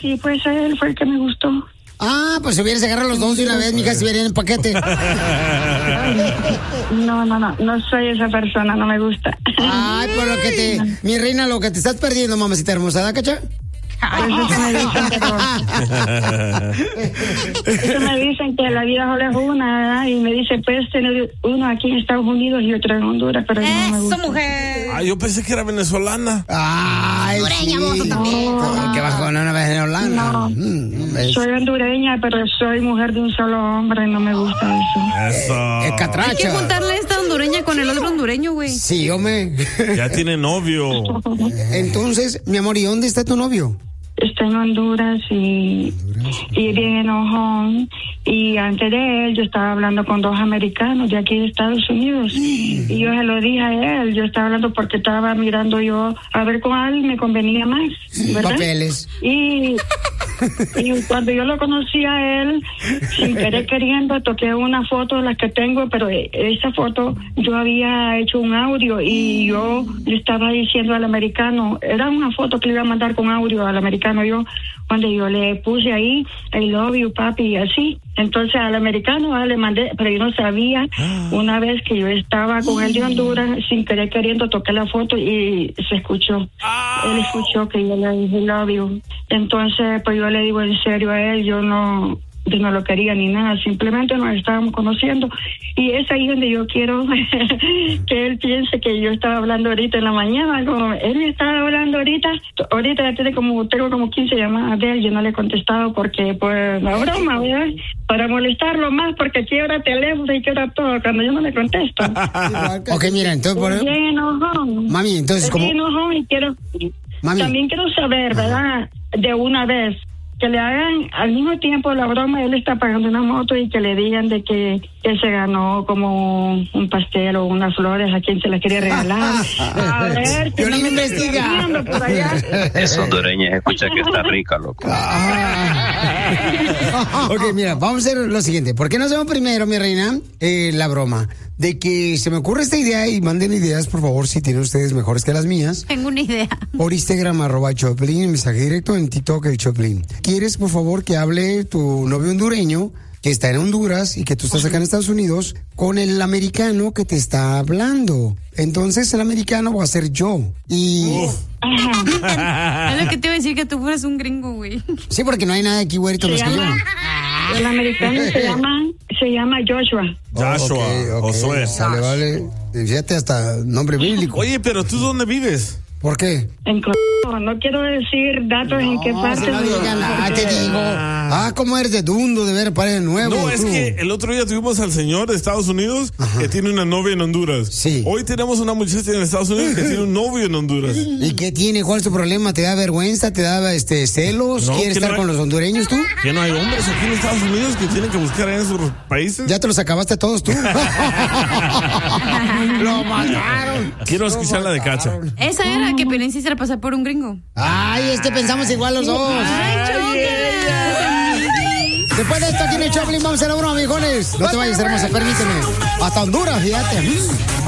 y pues él fue el que me gustó. Ah, pues si hubieras agarrado los dos de una vez, mija, si hubieran en paquete. No soy esa persona, no me gusta. Ay, por lo que mi reina, lo que te estás perdiendo, mamacita hermosa, ¿da, cacha? Eso me dicen que la vida solo es una, ¿verdad? Y me dice, puedes tener uno aquí en Estados Unidos y otro en Honduras, pero no me gusta. Mujer! Ah, yo pensé que era venezolana. Ay, hondureña, vos también. ¿Qué bajó una vez en Holanda? No, soy hondureña, pero soy mujer de un solo hombre, no me gusta eso. Es catracha. Hay que juntarle esta hondureña con el otro hondureño, güey. Sí, hombre. Ya tiene novio. Entonces, mi amor, ¿y dónde está tu novio? Está en Honduras y bien enojón. Y antes de él, yo estaba hablando con dos americanos de aquí de Estados Unidos. Y yo se lo dije a él. Yo estaba hablando porque estaba mirando yo a ver cuál me convenía más, ¿verdad? Papeles. Y cuando yo lo conocí a él, sin querer queriendo, toqué una foto de las que tengo, pero esa foto yo había hecho un audio y yo le estaba diciendo al americano, era una foto que le iba a mandar con audio al americano, yo cuando yo le puse ahí I love you papi y así, entonces al americano le mandé, pero yo no sabía. Una vez que yo estaba con él de Honduras, sin querer queriendo, toqué la foto y se escuchó. Él escuchó que yo le dije I love you. Entonces pues yo le digo en serio a él, yo no lo quería ni nada, simplemente nos estábamos conociendo y es ahí donde yo quiero que él piense que yo estaba hablando ahorita en la mañana, como él me estaba hablando ahorita ya tengo como 15 llamadas de él, yo no le he contestado porque pues la broma, ¿verdad? Para molestarlo más, porque quiebra teléfono y quiebra todo cuando yo no le contesto. Ok, mira, entonces bien enojón. Mami, entonces como bien enojón y también quiero saber, ¿verdad? De una vez que le hagan al mismo tiempo la broma, él está pagando una moto y que le digan de que él se ganó como un pastel o unas flores a quien se las quería regalar. A ver, que no me investiga por allá. Es hondureña, escucha que está rica, loco. Ok, mira, vamos a hacer lo siguiente. ¿Por qué no hacemos primero, mi reina, la broma? De que se me ocurre esta idea y manden ideas, por favor, si tienen ustedes mejores que las mías. Tengo una idea. Por Instagram, @Choplin, mensaje directo en TikTok, el Choplin. ¿Quieres, por favor, que hable tu novio hondureño, que está en Honduras y que tú estás acá en Estados Unidos, con el americano que te está hablando? Entonces, el americano va a ser yo. Y... Es lo que te iba a decir, que tú fueras un gringo, güey. Sí, porque no hay nada aquí, güerito, más que yo. El americano se llama Joshua. Joshua, Josué. Sale, vale. Fíjate, hasta nombre bíblico. Oye, pero ¿tú dónde vives? ¿Por qué? No quiero decir datos en qué parte. Te digo. ¿Cómo eres de dundo, de ver pares nuevos? No, es que el otro día tuvimos al señor de Estados Unidos que tiene una novia en Honduras. Sí. Hoy tenemos una muchacha en Estados Unidos que tiene un novio en Honduras. ¿Y qué tiene? ¿Cuál es tu problema? ¿Te da vergüenza? ¿Te da celos? No, ¿Quieres estar con los hondureños tú? ¿Que no hay hombres aquí en Estados Unidos que tienen que buscar en sus países? Ya te los acabaste todos tú. Lo mataron. Quiero escuchar la de Cacha. Esa era que Pelín sí se la pasar por un gringo. Ay, es que pensamos igual los dos. Después de esto aquí en el Choplin vamos a hacer la broma, viejones. No te vayas, hermosa, permíteme. Hasta Honduras, fíjate.